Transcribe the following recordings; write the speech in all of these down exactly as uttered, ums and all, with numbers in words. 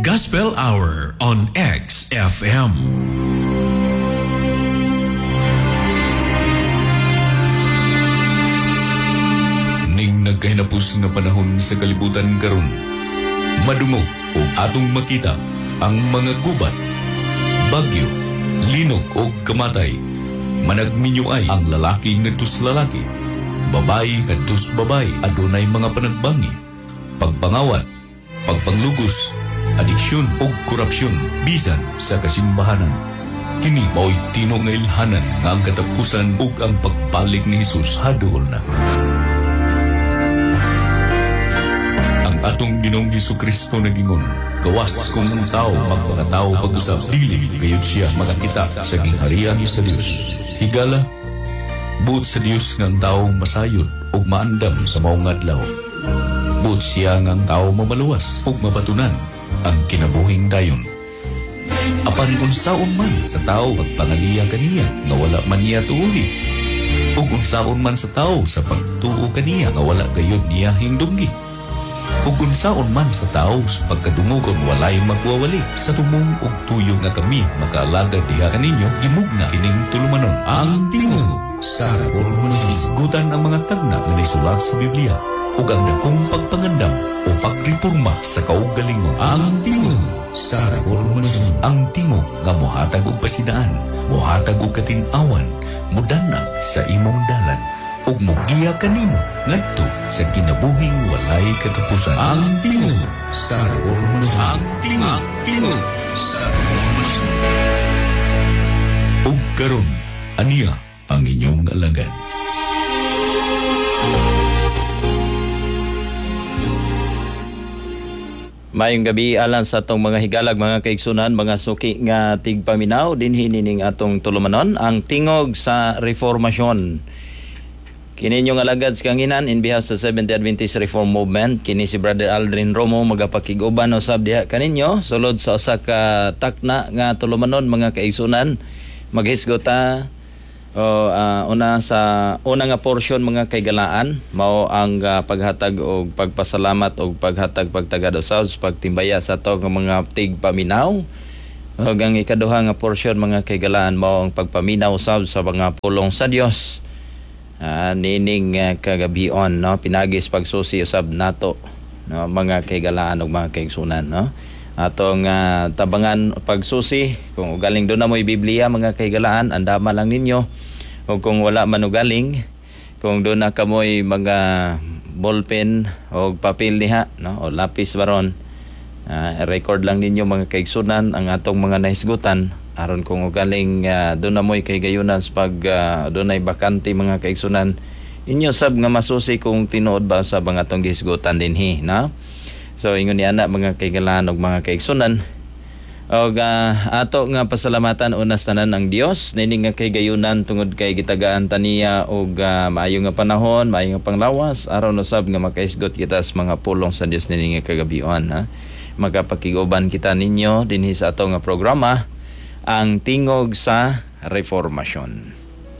Gospel Hour on X F M. Ning nagkahinapos nga panahon sa kalibutan karon, madungog o atong makita ang mga gubat, bagyo, linog o kamatay. Managminyoay ang lalaki ngadtos lalaki, babayi ngadtos babayi, adunay mga panagbangi, pagpangawat, pagpanglugos, adiksyon o korupsyon bisan sa kasimbahanan. Kini mao'y tino nga ilhanan nga ang katapusan ug ang pagbalik ni Jesus hadol na. Ang atong Ginoong Hesukristo nagingon, gawas kung ang tao magpakatao pag-usap, dili gayud siya makakita sa gingharian sa Dios. Higala, buot sa Dios nga ang tao masayod ug maandam sa maong adlaw. Buot siya nga ang tao mamaluwas ug mapatunan ang kinabuhing dayon. Apan unsaon man sa tao magpangaliya kaniya nga wala man niya tuuhi, ug unsaon man sa tao sa pagtuo kaniya nga wala gayud niya hingdunggi, ug unsaon man sa tao sa pagkadungugon walay magwawali, sa tumong ug tuyo nga kami makaalagad diha kaninyo, gimugna kining tulumanon ang tingog sa reformasyon. Isgutan ang mga tagna nga nasulat sa Biblia ug ang dakong pagpangandam o pagreporma sa kaugalingon. Ang tingog sa reformasyon. Ang tingog nga mohatag og pasidaan, mohatag og katin-awan, mudanag sa imong dalan ug mogiya kanimo ngadto sa kinabuhing walay katapusan. Ang tingog sa reformasyon. Ang tingog, tingog sa reformasyon. Ug karon aniya ang inyong alagad. Mayong gabi alang sa atong mga higalag, mga kaigsunan, mga suki nga tigpaminaw dinhi nining atong tulumanon ang tingog sa reformasyon. Kini inyong alagad sa kanginan in behalf sa Seventh-day Adventist Reform Movement. Kini si Brother Aldrin Romo magapakiguban usab diha kaninyo sulod sa usa ka takna nga tulumanon, mga kaigsunan. Maghisgota o uh, una sa una nga portion, mga kaygalaan, mao ang uh, paghatag og pagpasalamat og paghatag pagtagad usab pagtimbaya sa ato nga mga tigpaminaw. Ug ang ikaduha nga portion, mga kaygalaan, mao ang pagpaminaw usab sa mga pulong sa Dios. Uh, nining uh, kagabion, no, pinagis pagsusi usab nato, no, mga kaygalaan ug mga kaigsunan, no. Atong uh, tabangan pagsusi, kung ugaling do na mo'y Biblia, mga kaygalaan, andama lang ninyo. O kung wala man ugaling, kung do na kamoy mga ballpen o papel niha, no, o lapis baron, uh, record lang ninyo, mga kaigsunan, ang atong mga nahisgutan aron kung ugaling uh, do na mo'y kay gayunan sa pag uh, do na'y bakante, mga kaigsunan, inyo sab nga masusi kung tinuod ba sa mga atong gihisgutan dinhi, no. So ingon ni ana, mga kaygalaan ug mga kaigsunan, og uh, ato nga pasalamatan unas tanan ang Dios nini nga kay gayunan tungod kay gitagaan taniya og uh, maayo nga panahon, maayo nga panglawas aron usab nga makaisgot kita sa mga pulong sa Dios nini nga kagabion, ha. Magapakiguban kita ninyo dinhi sa ato nga programa ang tingog sa reformasyon.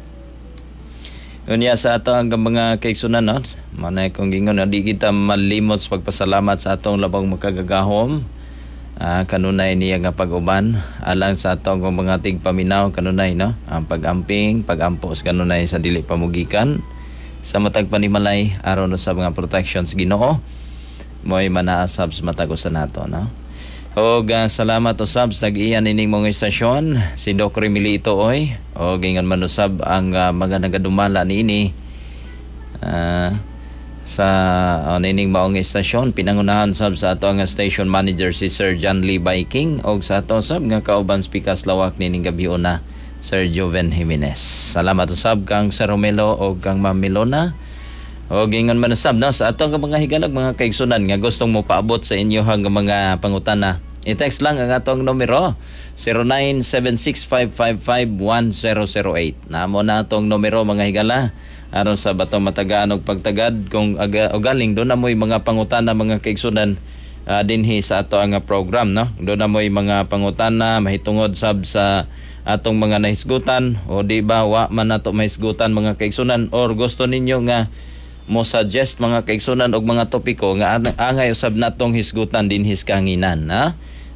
Unya sa ato ang mga kaigsunan, no, manay kung gingon na di kita malimot sa pagpasalamat sa atong labang makagagahom, ah, kanunay niya nga pag-uban alang sa atong mga tigpaminaw, kanunay, no, ang pag-amping, pag-ampos kanunay sa dili pamugikan sa matag panimalay aron sa mga protections Ginoo mo'y manaasab sa matag usa nato, no. Og uh, salamat usab sa nag-iyan ining mga istasyon, si Doc Remili Itooy, o gingon man usab ang uh, mga nagadumala niini uh, sa uh, nining maong istasyon. Pinangunahan sab sa ato nga station manager si Sir John Lee Biking, og sa ato sab nga kauban spikas lawak nining gabiuna Sir Joven Jimenez. Salamat usab kang Sir Romelo og kang Ma'am Milona. O gingon man usab, no, sa atong mga higalag, mga kaigsunan nga gustong mo paabot sa inyo hang mga pangutana, i-text lang ang atong numero zero nine seven six five five five one zero zero eight. Namo na atong numero, mga higala, aron sa batong matagaan og pagtagad kung aga, o galing do na mo'y mga pangutana, mga kaigsunan, uh, dinhi sa ato nga program, no. Do na mo'y mga pangutana mahitungod sab sa atong mga nahisgutan, o di ba wa man nato mahisgutan, mga kaigsunan, or gusto ninyo nga mo suggest, mga kaigsunan, og mga topiko nga angay usab natong hisgutan din his kanginan, ha.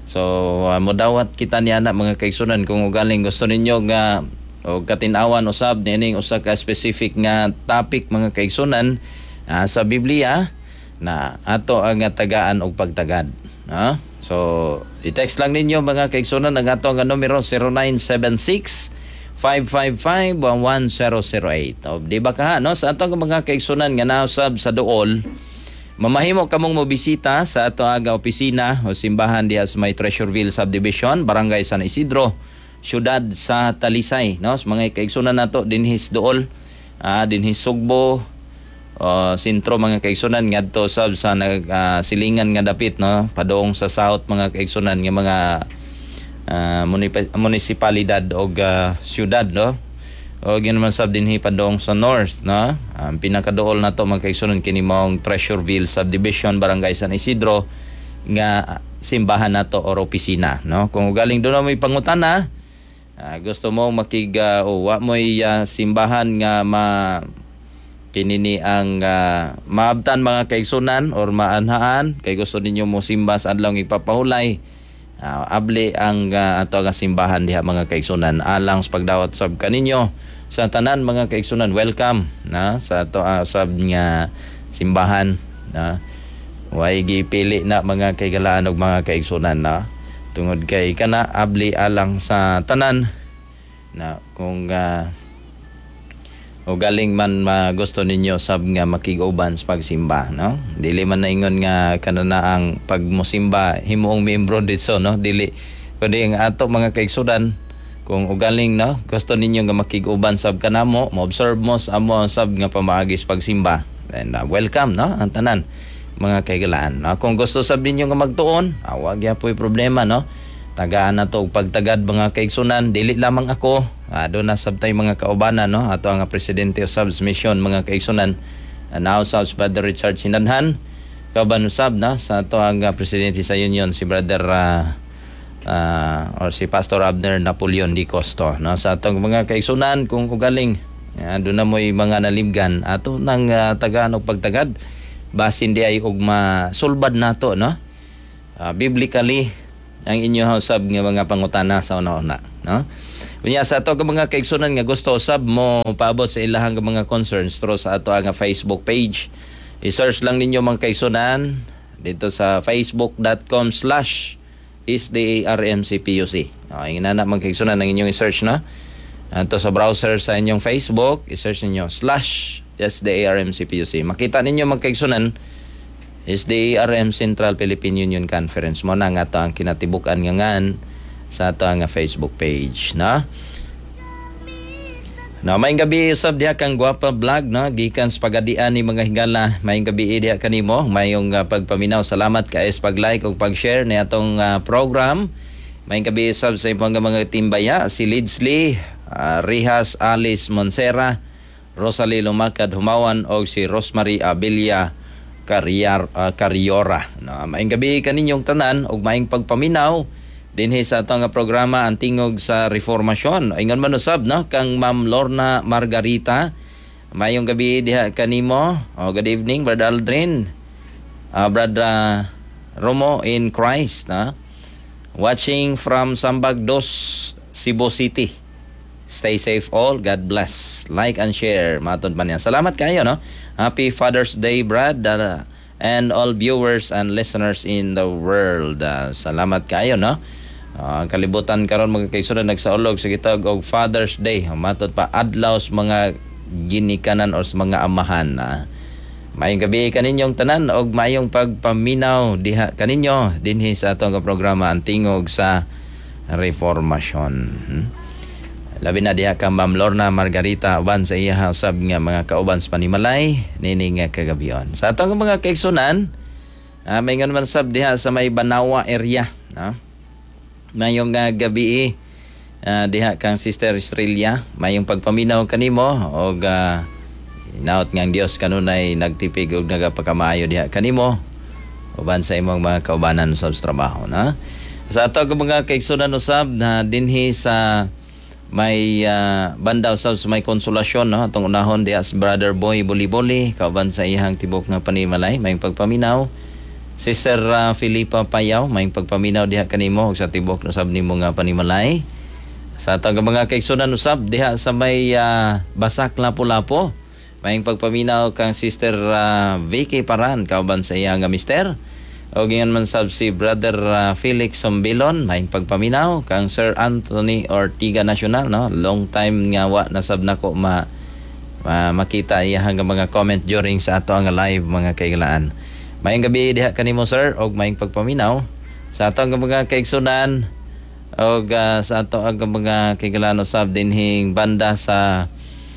So uh, modawat kita niya na mga kaigsunan kung ugaling gusto ninyo nga o katinawan usab nining usa ka specific nga topic mga kaigsunan uh, sa Biblia na ato ang tagaan og pagtagad. Ha? So i-text lang ninyo mga kaigsunan ang ato nga numero zero nine seven six five five five one one zero zero eight. O di ba ka no sa ato nga mga kaigsunan nga nausab sa duol, mamahimo kamong mobisita sa ato aga opisina o simbahan diha sa may Treasureville Subdivision, Barangay San Isidro, syudad sa Talisay, no? Sa mga kaigsunan nato dinhis duol, ah dinhis Sugbo, uh, sentro mga kaigsunan ngadto sab sa nag uh, silingan nga dapit, no? Padong sa south mga kaigsunan nga mga uh, munip- munisipalidad o uh, syudad, no? O ginaman sab dinhi padong sa north, no? Ang pinakaduol nato mga kaigsunan kini maong Treasureville Subdivision, Barangay San Isidro nga simbahan nato or opisina, no? Kung galing do na may pangutana, uh, gusto mo makig uh, o wa mo'y uh, simbahan nga ma kinini ang uh, maabtan mga kaigsunan or maanhaan kay gusto ninyo mo simba sa adlaw ipapahulay, uh, abli ang uh, ato nga simbahan diha mga kaigsunan alang sa pagdawat sab kaninyo sa tanan mga kaigsunan. Welcome na sa ato uh, sab nga simbahan na way gipili na mga kaigalaan og mga kaigsunan na tungod kay kana abli alang sa tanan na kung uh, o galing man ma gusto ninyo sab nga makig-uban sa pagsimba, no? Dili man na ingon nga kanana ang pagmosimba himuong miyembro dito, no? Dili kundi ang ato mga kaigsunan kung ugaling, no, gusto ninyo nga makig-uban sab kanamo, mo-observe mo sa amo sab nga pamaagi sa pagsimba, then uh, welcome, no, ang tanan mga kaigalaan, no? Kung gusto sab ninyo nga magtuon, awag ya po'y problema, no? Tagaan na to pagtagad mga kaigsunan, dili lamang ako, uh, doon na sabtay mga kaubanan, no? Ato ang presidente of Subs Mission mga kaigsunan, uh, now Subs Brother Richard Sinanhan, kauban usab na sa ato ang uh, presidente sa union si Brother uh, uh, or si Pastor Abner Napoleon Di Costo, no? Sa atong mga kaigsunan kung ugaling uh, doon na mo'y mga nalimgan ato nang uh, tagaan og pagtagad basin di ay og masulbad nato, no? Uh, biblically ang inyo usab nga mga pangutana sa una-una, no? Unya sa ato ka mga kaigsunan nga gusto usab mo paabot sa ilahang mga concerns through sa ato nga Facebook page. I-search lang ninyo mga kaigsunan dito sa facebook.com slash SDARMCPUC. Okay, na na mga kaigsunan ang inyong i-search, no? Ato sa browser sa inyong Facebook, i-search ninyo slash SDARMCPUC. Makita ninyo mga kaigsunan S D A R M Central Philippine Union Conference mo na nga to ang kinatibukan nga ngan sa ato nga Facebook page, no? No, maayong gabi usab diha kang Guapa Vlog, no? Gikan sa pagadian ni mga higala. Maayong gabi diha kanimo, mayong uh, pagpaminaw. Salamat ka is pag-like ug pag-share ni atong uh, program. Maayong gabi usab sa ibang mga timbaya, si Lidsley, uh, Rihas Alice Monsera, Rosalie Lumakad Humawan og si Rosemary Abilia Carriar, uh, Carriora, no? Maayong gabi kaninyong tanan ug maayong pagpaminaw dinhi sa atong programa ang tingog sa reformasyon. Ingon man usab, no, kang Ma'am Lorna Margarita. Maayong gabi diha kanimo. Oh, good evening Brother Aldrin. Uh, Brother Romo in Christ, no? Watching from Sambag dos, Cebu City. Stay safe all. God bless. Like and share. Matod pa niya. Salamat kayo, no? Happy Father's Day, Brad, uh, and all viewers and listeners in the world. Uh, salamat kayo, no? Uh, kalibutan karon mga kaigsunan nagsaulog sa kitag og Father's Day. Matod pa adlaw sa mga ginikanan or sa mga amahan. Uh, mayong gabi kaninyong tanan og mayong pagpaminaw diha kaninyo dinhi sa atong programa ang tingog sa reformasyon. Hmm? Labi na diha ka Ma'am Lorna Margarita uban sa iya usab nga mga kauban sa panimalay nini nga kagabion. Sa atong mga kaigsunan, uh, may ngan man sab diha sa may Banawa area, no? Mayong uh, gabi uh, diha kang Sister Estrella, mayong pagpaminaw kanimo og uh, inaot nga ang Dios kanunay nagtipig og nagapakamayo diha kanimo uban sa imong mga kaubanan sa trabaho, na? Sa atong mga kaigsunan usab na dinhi sa may uh, banda usab sa may Konsolasyon, no? Atong unahon diha si Brother Boy Boli-Boli kauban sa iyang tibok nga panimalay mayong pagpaminaw Sister uh, Filipa Payaw, may pagpaminaw diha kanimo ug sa tibok no sab nimo nga panimalay. Sa atong mga kaigsunan usab diha sa may uh, Basak Lapu-Lapu, may pagpaminaw kang Sister uh, Vicky Paran kauban sa iya nga mister. O gingan man sab si Brother uh, Felix Sombilon, may pagpaminaw kang Sir Anthony Ortiga Nacional, no? Long time nga wa nasab nako ma, ma makita iya nga mga comment during sa ato nga live mga kaigalaan. Mayong gabi diha kanimo sir og mayong pagpaminaw sa ato nga mga kaigsunan og uh, sa ato ang mga kaigalaan usab dinhing banda sa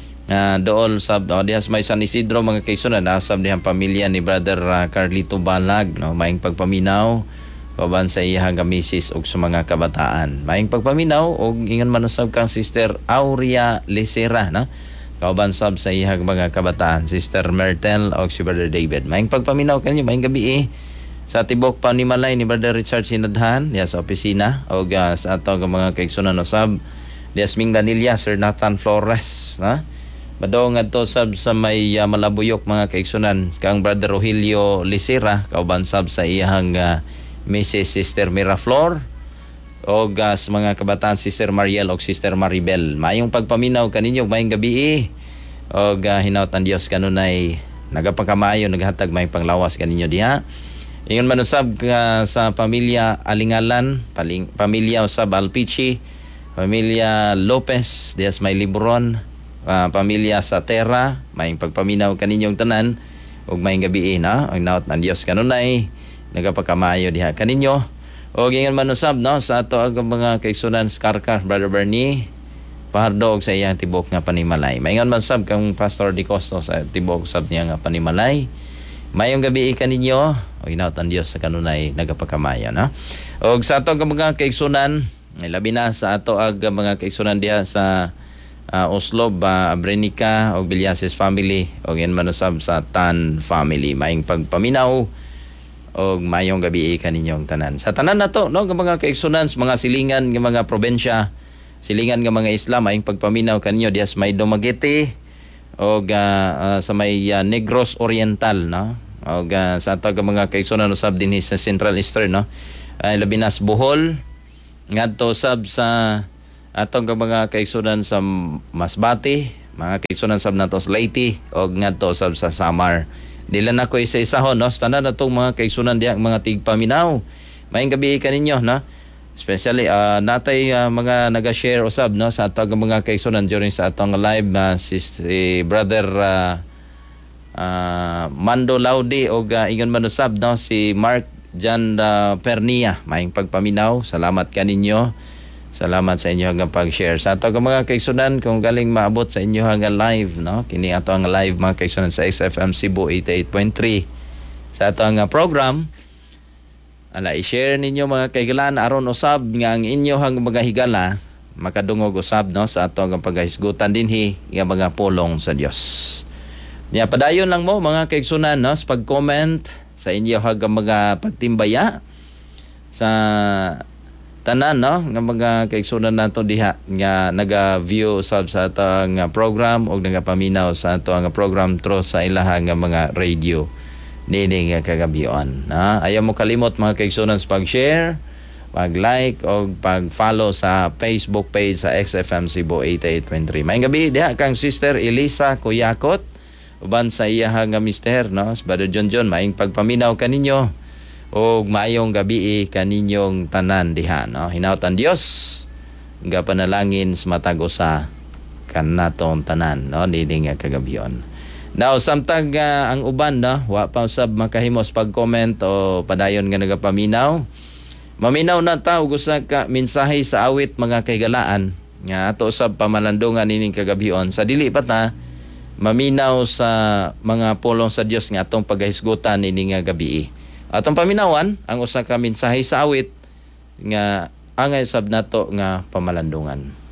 Uh, dool sab oh, diha sa may San Isidro mga kaigsunan nasab dihang pamilya ni Brother uh, Carlito Balag, no? Maayong pagpaminaw kauban sa iyang nga misis ug sa mga kabataan. Maayong pagpaminaw og ingon man usab kang Sister Aurea Licera, no? Kauban sab sa iyang mga kabataan, Sister Mertel ug si Brother David. Maayong pagpaminaw kanyo maayong gabi eh. Sa tibok panimalay ni Brother Richard Sinadhan diha sa opisina og uh, sa ato nga mga kaigsunan usab diha sa Ming Danilla, Sir Nathan Flores, no? Madaw nga to sab sa may uh, Malabuyok mga kaigsunan kang Brother Rogelio Licera kauban sab sa iyang uh, Missus Sister Miraflor o uh, sa mga kabataan Sister Mariel o Sister Maribel. Mayong pagpaminaw kaninyo mayong gabi eh. O uh, hinawtan Dios kanunay nagapakamayo naghatag may panglawas kaninyo diha. Ingon man usab uh, sa pamilya Alingalan, paling, pamilya usab Alpichi, pamilya Lopez diha sa may Libron, Uh, pamilya sa Terra, may pagpaminaw kaninyong tanan ug may gabi na ang naot ng Dios kanunay nagapakamayo diha kaninyo og ingon man usab no sa ato ang mga kaigsunan Skarkar Brother Bernie Pardo og sa iyang tibok nga panimalay. Maingon man sab kang Pastor Di Costo sa tibok sab niya nga panimalay. Mayong gabi kaninyo og naot ang Dios sa kanunay nagapakamayo na. Og sa ato ang mga kaigsunan labi na sa ato ang mga kaigsunan diha sa Uh, Oslo, uh, Abrenica o Villases family o yan manusab sa Tan family. Mayong pagpaminaw o mayong gabi kaninyong tanan. Sa tanan na to, no, ng mga kaigsunan, mga silingan ng mga probensya, silingan ng mga Islam, mayong pagpaminaw kaninyo dias may Dumaguete o uh, uh, sa may uh, Negros Oriental, no? O uh, sa ato mga kaigsunan usab din sa Central Eastern, no? Uh, labinas Bohol, ngadto sab sa atong mga kaigsunan sa Masbate, mga kaigsunan sab nato sa Leyte o ngadto sab sa Samar. Dila na ko isa-isahon, no? Tanan natong mga kaigsunan diha mga tigpaminaw. Mayong gabi kaninyo, no? Especially uh, natay uh, mga naga-share usab, no, sa atong mga kaigsunan during sa atong live na uh, si, si Brother uh, uh, Mando Laudi o uh, ingon man usab, no, si Mark Jan uh, Pernia. Mayong pagpaminaw. Salamat kaninyo. Salamat sa inyo hanggang pag-share. Sa ato ang mga kaigsunan, kung galing maabot sa inyo hanggang live, no? Kini ato ang live mga kaigsunan sa X F M Cebu eighty-eight point three. Sa ato ang program, ala, i-share ninyo mga kaigalan aron usab nga ang inyo hang mga higala makadungog usab, no, sa ato ang paghisgutan dinhi nga mga pulong sa Dios. Nya padayon lang mo mga kaigsunan, no, sa pag-comment sa inyo hanggang mga pagtimbaya sa tanan, no, nga mga kaigsunan nato diha nga naga-view sab sa atong program og nagapaminaw sa atong program through sa ilaha nga mga radio nini nga kagabion, na ayaw mo kalimot mga kaigsunan sa pag-share, pag-like og pag-follow sa Facebook page sa X F M Cebu eighty-eight point three. Maayong gabi diha kang Sister Elisa Kuyakot uban sa iya nga mister, no, sa Brother John John. Maayong pagpaminaw kaninyo o maayong gabi kaninyong tanan diha, no? Hinawtan Dios nga panalangin sa matag usa kanatong tanan, no, dili nga kagabion. Now samtang uh, ang uban, no, wa pa usab makahimos pag-comment o padayon nga nagapaminaw. Maminaw na ta og usa ka mensahe sa awit mga kaigalaan nga ato usab pamalandungan ining kagabion sa dili pa ta maminaw sa mga pulong sa Dios nga atong paghisgutan ini nga gabi. Atong paminawan ang usa ka mensahe sa awit nga angay sab nato nga pamalandungan.